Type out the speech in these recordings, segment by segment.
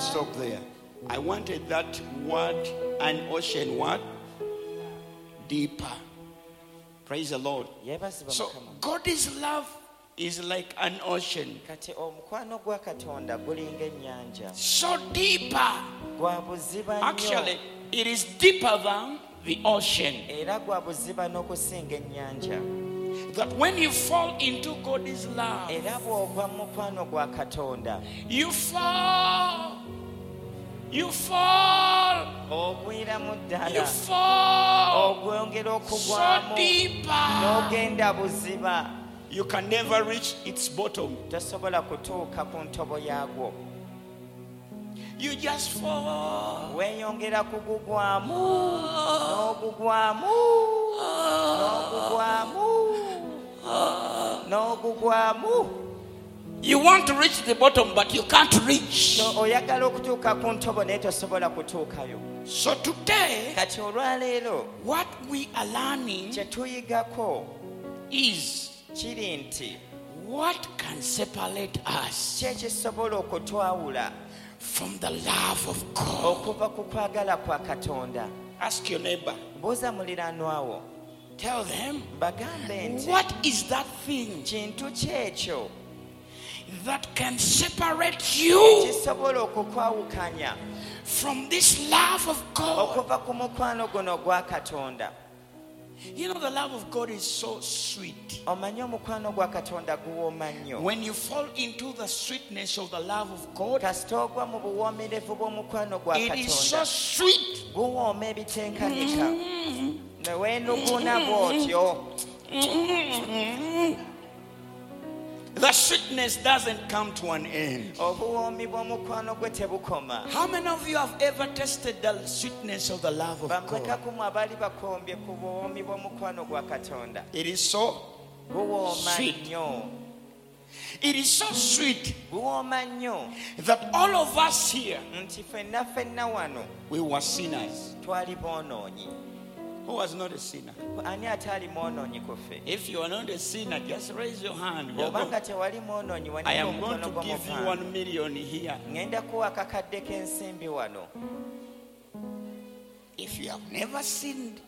stop there. I wanted that word, an ocean what? Deeper. Praise the Lord. So God's love is like an ocean. So deeper. Actually, it is deeper than the ocean. That when you fall into God's love, you fall. You fall. You fall. So deeper. You can never reach its bottom. You just fall. You want to reach the bottom, but you can't reach. So today, what we are learning is what can separate us from the love of God. Ask your neighbor. Tell them, what is that thing that can separate you from this love of God? You know, the love of God is so sweet. When you fall into the sweetness of the love of God, it is so sweet. The sweetness doesn't come to an end. How many of you have ever tasted the sweetness of the love of God? It is so sweet. It is so sweet that all of us here, we were sinners. Who was not a sinner? If you are not a sinner, just raise your hand. I am going to give you 1 million here. If you have never sinned,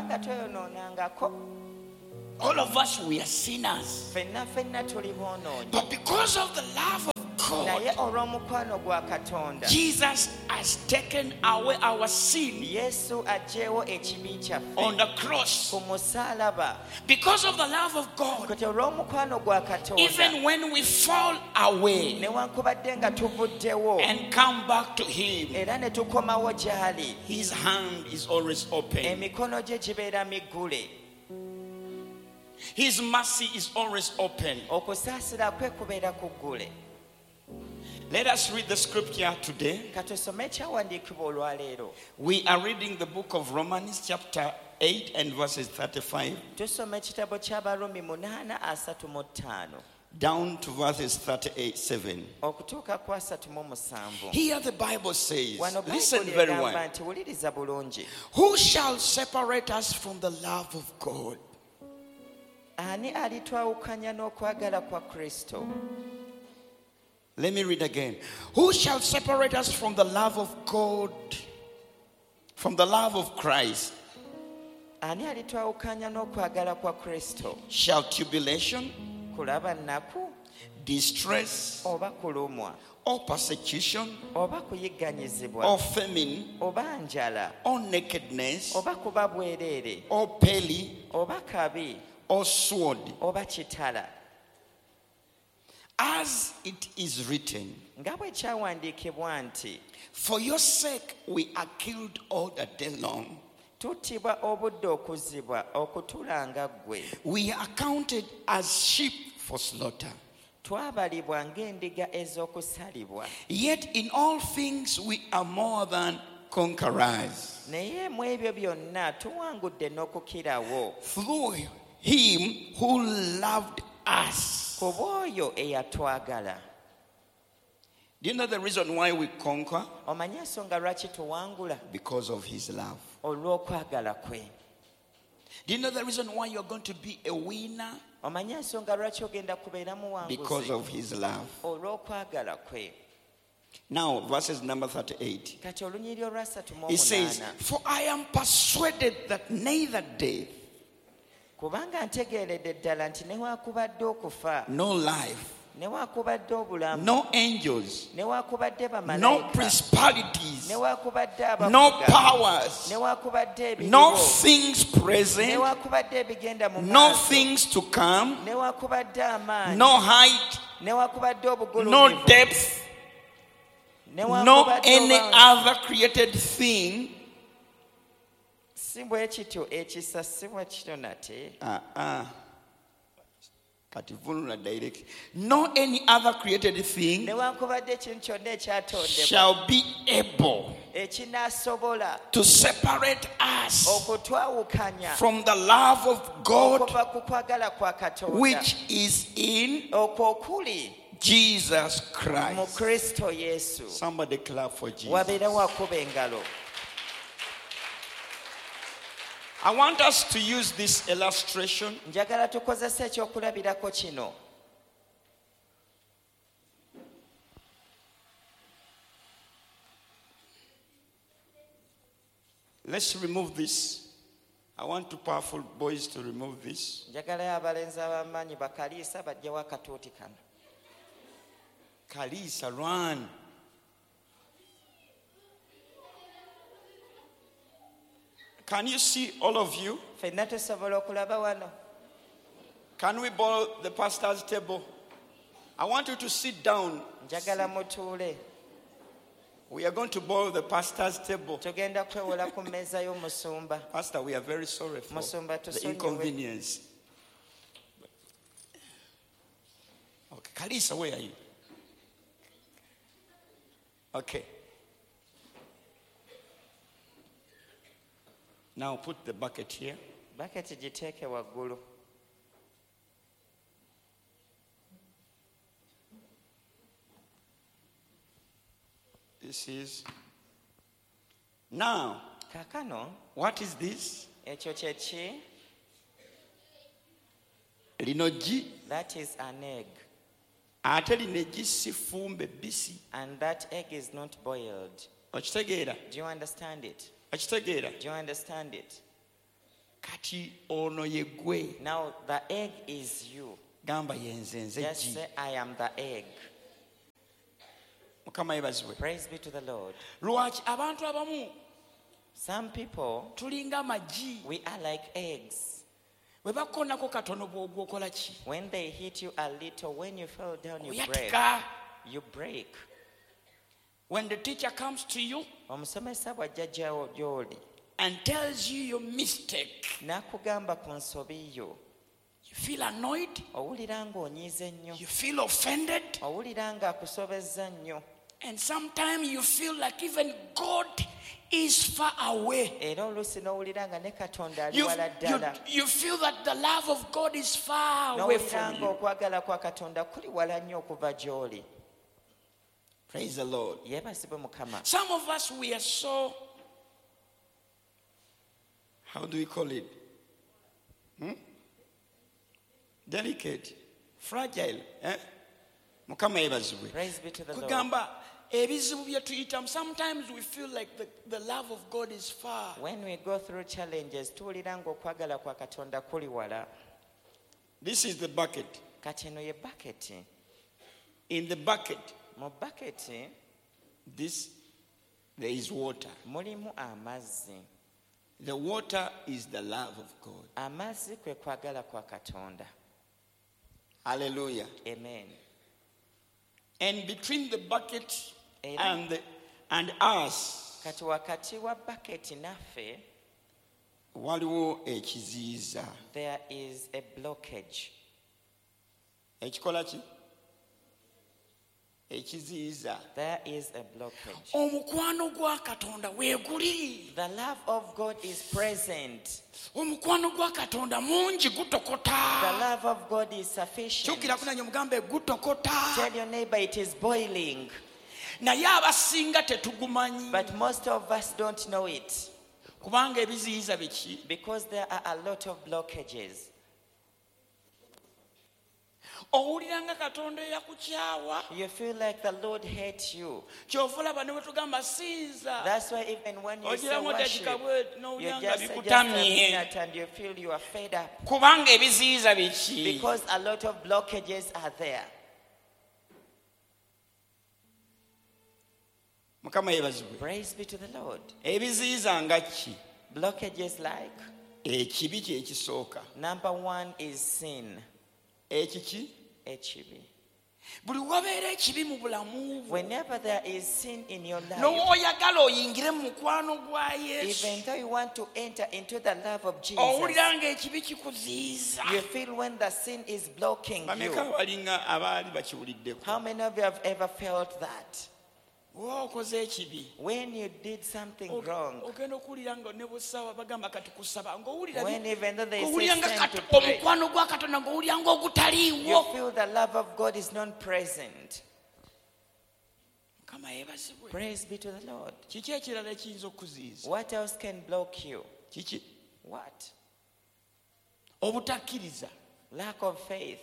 all of us, we are sinners. But because of the love of God, Jesus has taken away our sin on the cross. Because of the love of God, even when we fall away and come back to Him, His hand is always open. His mercy is always open. Let us read the scripture today. We are reading the book of Romans chapter 8 and verses 35 down to verses 37. Here the Bible says, listen very well, who shall separate us from the love of God? Let me read again. Who shall separate us from the love of God, from the love of Christ? Shall tribulation, distress, or persecution, or famine, or nakedness, or peril, or sword? As it is written, for your sake we are killed all the day long. We are counted as sheep for slaughter. Yet in all things we are more than conquerors through Him who loved us. Do you know the reason why we conquer? Because of His love. Do you know the reason why you're going to be a winner? Because of His love. Now, verses number 38. He says, for I am persuaded that neither death, no life, no angels, no principalities, no powers, no things present, no things to come, no height, no depth, no any other created thing no any other created thing shall be able to separate us from the love of God which is in Jesus Christ. Somebody clap for Jesus. I want us to use this illustration. Let's remove this. I want two powerful boys to remove this. Kalisa, run. Can you see all of you? Can we borrow the pastor's table? I want you to sit down. We are going to borrow the pastor's table. Pastor, we are very sorry for the inconvenience. Okay, Kalisa, where are you? Okay. Now put the bucket here. This is now. What is this? Linoji. That is an egg. And that egg is not boiled. Do you understand it? Do you understand it? Now the egg is you. Just say, I am the egg. Praise be to the Lord. Some people, we are like eggs. When they hit you a little, when you fall down, you break. You break. When the teacher comes to you and tells you your mistake, you feel annoyed, you feel offended, and sometimes you feel like even God is far away. You feel that the love of God is far away from you. Praise the Lord. Some of us, we are so, how do we call it? Delicate, fragile. Praise be to the Lord. Sometimes we feel like the love of God is far. When we go through challenges, this is the bucket. In the bucket, there is water. The water is the love of God. Hallelujah. Amen. And between the bucket and us, there is a blockage. There is a blockage. The love of God is present. The love of God is sufficient. Tell your neighbor it is boiling. But most of us don't know it. Because there are a lot of blockages. You feel like the Lord hates you. That's why even when you say worship, you just say just a minute and you feel you are fed up. Because a lot of blockages are there. Praise be to the Lord. Blockages like number one is sin. Whenever there is sin in your life, even though you want to enter into the love of Jesus, you feel when the sin is blocking you. How many of you have ever felt that? When you did something wrong, when even though they say stand to pray, you feel the love of God is not present. Praise be to the Lord. What else can block you? What? Lack of faith.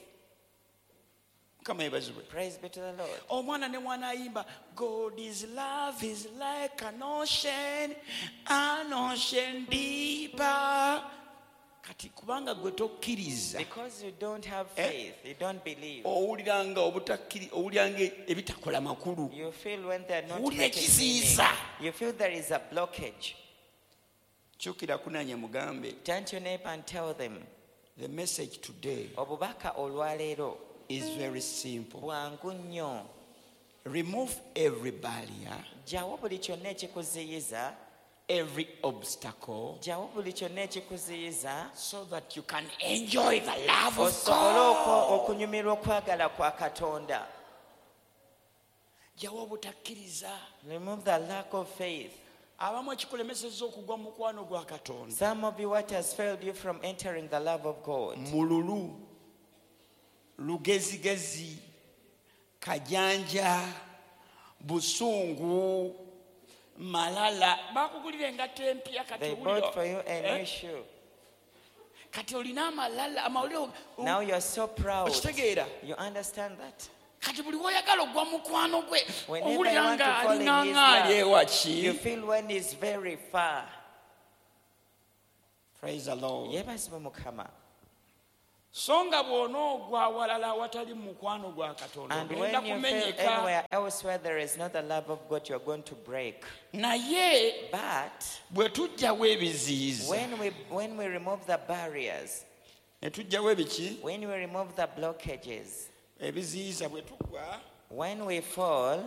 Praise be to the Lord. God is love is like an ocean deeper. Because you don't have faith, you don't believe. You feel when they're not making meaning. You feel there is a blockage. Turn to your neighbor and tell them, the message today is very simple. Remove every barrier, every obstacle, so that you can enjoy the love of God. Remove the lack of faith. Some of you, what has failed you from entering the love of God? Lugezigezi, Kajanja, Busungu, Malala. They bought for you a new shoe. Now you're so proud. You understand that? Whenever you want to fall in his love, you feel when he's very far. Praise the Lord. And when you feel anywhere else where there is not the love of God, you're going to break. But when we remove the barriers, when we remove the blockages, when we fall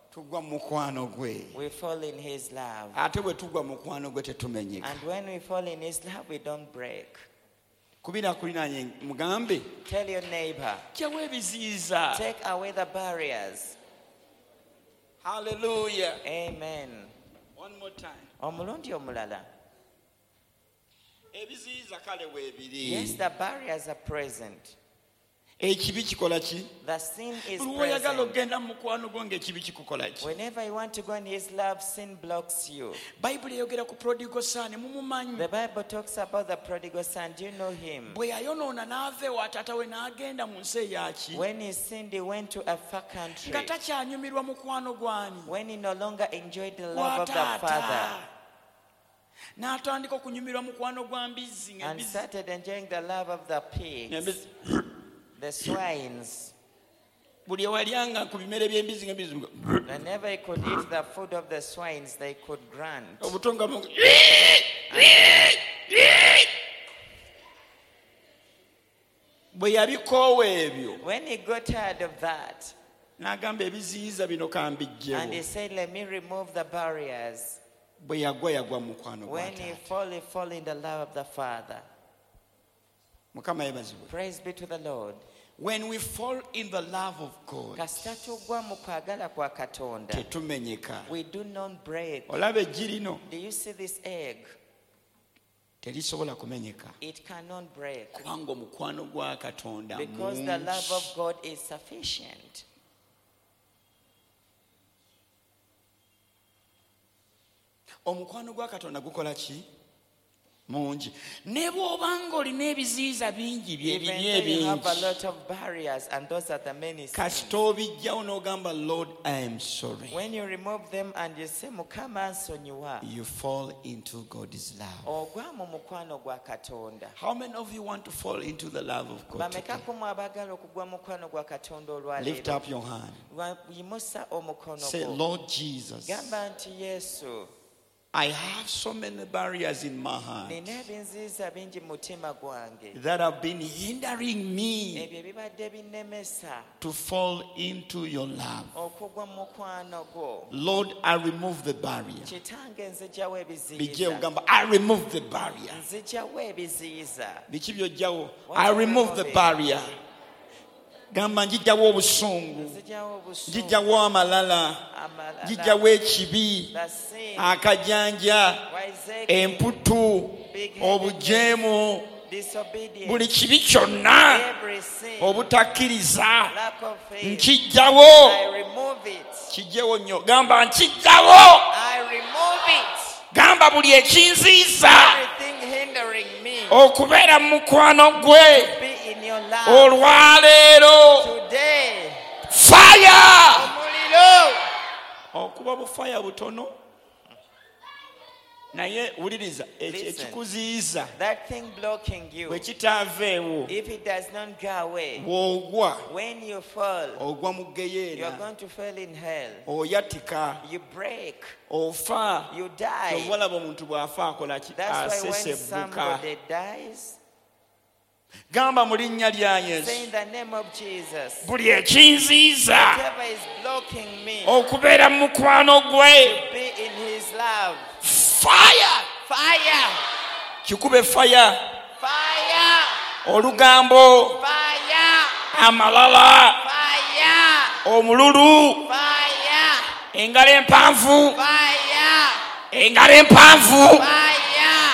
in his love. And when we fall in his love, we don't break. Tell your neighbor, take away the barriers. Hallelujah. Amen. One more time. Yes, the barriers are present. The sin is present. Whenever you want to go in his love, sin blocks you. The Bible talks about the prodigal son. Do you know him? When he sinned, he went to a far country. When he no longer enjoyed the love of the Father, and started enjoying the love of the pigs, the swines. Whenever he could eat the food of the swines, they could grunt. When he got tired of that, and he said, let me remove the barriers. When he fall in the love of the Father. Praise be to the Lord. When we fall in the love of God, we do not break. Do you see this egg? It cannot break. Because the love of God is sufficient. mungi ne bw'obanga olina ebiziyiza bingi even though you have a lot of barriers and those are the many kasita obijjawo n'ogamba Lord I am sorry, when you remove them and you say Mukama nsonyiwa, you fall into God's love. ogwa mu mukwano gwa Katonda. How many of you want to fall into the love of God today? Bameka kumwe abagala okugwa mu mukwano gwa Katonda olwaleero? Lift up your hand. Yimusa omukono Say, gwo. Lord Jesus, Gamba nti Yesu, I have so many barriers in my heart nina ebinziiza bingi mu mutima gwange that have been hindering me ebyo ebibadde binnemesa to fall into your love. okugwa mu mukwano gwo. Lord, I remove the barrier. Kitange nzigyawo Bijje ebiziyiza. ugamba, I remove the barrier. Nzigyawo ebiziyiza. Biki byojjawo? I remove the barrier. Gamba njijjawo obusungu, Nzigyawo obusungu, njijjawo amalala, amalala, njijjawo ekibi, the sin, akajanja, wiseacre, emputu, obujeemu, disobedience, buli kibi kyonna, every sin, obutakkiriza, lack of faith. nkijjawo. I remove it. Kijjewo nnyo. Gamba nkijjawo. I remove it. Gamba buli ekinziiza Everything hindering me okubeera mu mukwano gwe be in your love. olwaleero. Today, Fire! omuliro. Okuba bufaya butono naye wuliriza Listen. ekikuziyiza That thing blocking you, bwe kitaaveewo if it does not go away, bw'ogwa when you fall, ogwa mu you are geyeena, going to fall in hell. oyatika, You break, ofa. you die. Obalaba omuntu bw'afa akola ki? That's why when Asesebbuka. somebody dies, Gamba mu linnya lya Yesu say in the name of Jesus, buli ekinziiza whatever is blocking me okubeera mu mukwano gwe. to be in his love, Fire! fire, Kikube fire. fire, Olugambo, fire, amalala, fire, omululu, fire, engalo empanvu, fire, engalo empanvu, fire,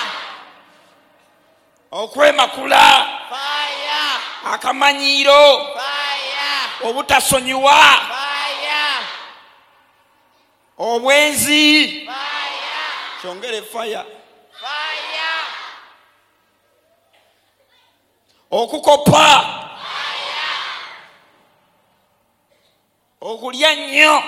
okwemakula, fire, akamanyiiro, fire, obutasonyiwa, fire, obwenzi. fire, Kyongere fire. fire, Okukopa, okulya nnyo,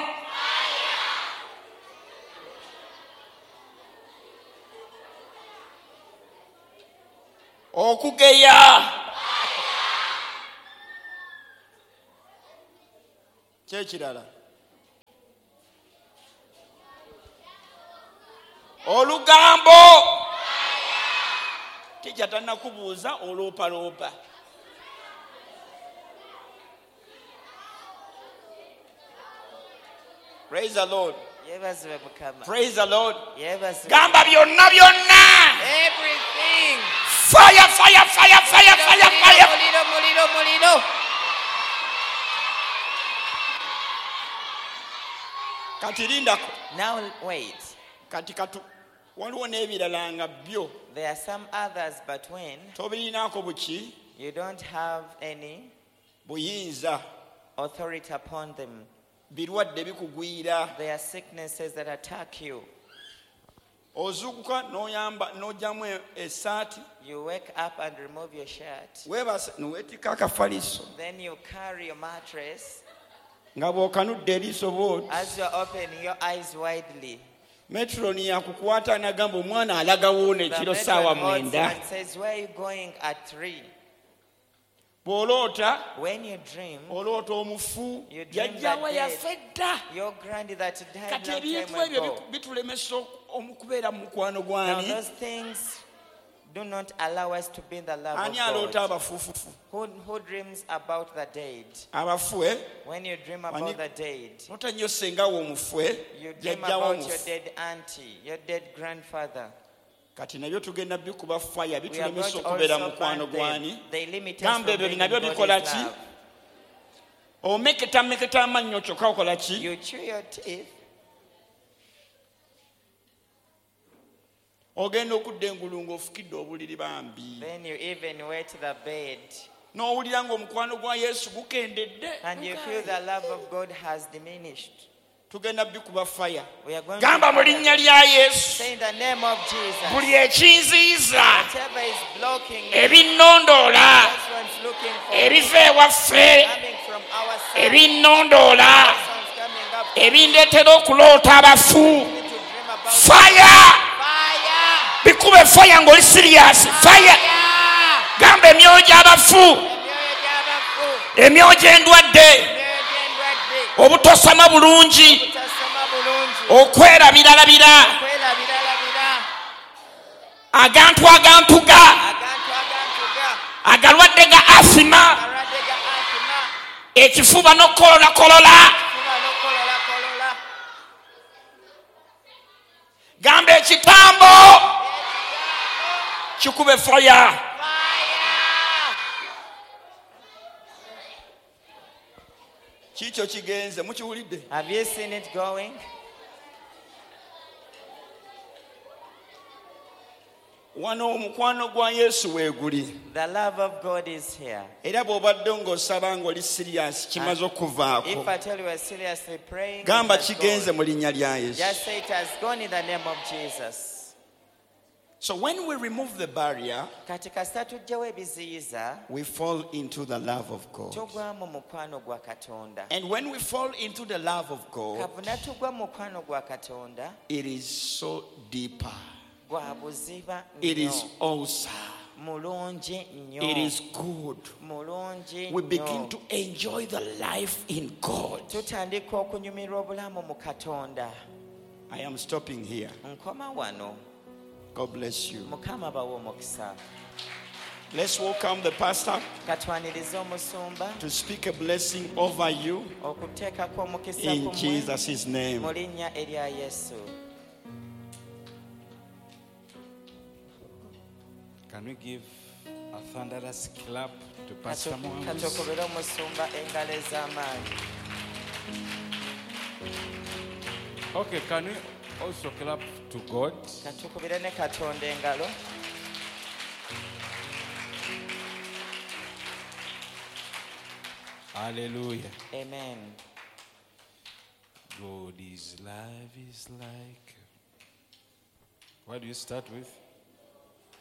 okugeya, kyekirala, olugambo, kijja tannakubuuza oloopaloopa. Praise the Lord. yebazibwe Mukama, Praise the Lord. yebazibwe. Gamba byonna byonna. Everything. Fire, fire, fire, fire, fire, fire. Muliro, muliro, muliro. Kati lindako. Now wait. Kati waliwo n'ebirala nga byo. There are some others, but when Tobirinaako buki you don't have any buyinza. authority upon them, Birwadde bikugwira. there are sicknesses that attack you. Ozuukuka n'ojjamu essaati. You wake up and remove your shirt. Weebase n'oweetika akafaliso. Then you carry your mattress. Nga bw'okanudde eriiso bw'oti. As you are opening your eyes widely, Metroni yakukwata n'agamba omwana alagawo the n'ekiro matron ssaawa holds 9. and says, "Where are you going at 3?" Bw'oloota, When you dream, oloota omufu. You dream Yajjawa that yafa edda. your granny that died Kati long ebintu time ebyo ago. bitulemesa okubeera mu mukwano Now gwani. those things do not allow us to be in the love Ani of aloota God. abafuufufu? Who dreams about the dead? Abafu, When you dream about the dead, Lota nnyo sengawo omufu, you dream yajjawo about your omufu. dead auntie, your dead grandfather. Kati nabyo tugenda bikuba fire We are bitulemesa going to okubeera mu also mukwano burn gwani. them. They limit us Gamba from ebyo being nabyo in bikola God's ki? love. Omeketa amannyo kyokka okola ki? You chew your teeth. Ogenda okudda engulu ng'ofukidde obuliri bambi. Then you even wet the bed. N'owulira ng'omukwano gwa Yesu gukendedde. And you feel the love of God has diminished. tugenda bikuba fire. Gamba mu linnya lya Yesu. Say in the name of Jesus. Buli ekinziiza. Whatever is blocking me. Ebinnondoola. Ebiva ewaffe. Ebinnondoola. Ebindeetera okuloota abafu. Fire. Bikube fire ng'oli serious. Fire. Gamba emyojo abafu. Emyojo endwadde. Obutosama bulungi. Okwerabiralabira. Agantuga. Agalwadde ga asima. Ekifuba n'okukolola. Gamba ekitambo. Kikube fire. Kicho kigenze mukiwulidde? Have you seen it going? Wano omukwano gwa Yesu weeguli. The love of God is here. Era bw'obadde ng'osaba ng'oli serious kimaze okuvaako. If I tell you we're seriously praying, gamba kigenze mu linnya lya Yesu. Just say it has gone in the name of Jesus. So when we remove the barrier, we fall into the love of God. And when we fall into the love of God, it is so deeper. It is awesome. It is good. We begin to enjoy the life in God. I am stopping here. God bless you. Let's welcome the pastor to speak a blessing over you in Jesus' name. Can we give a thunderous clap to Pastor Mohammed? Okay, can we also clap to God? Hallelujah. Amen. God is life is like. What do you start with?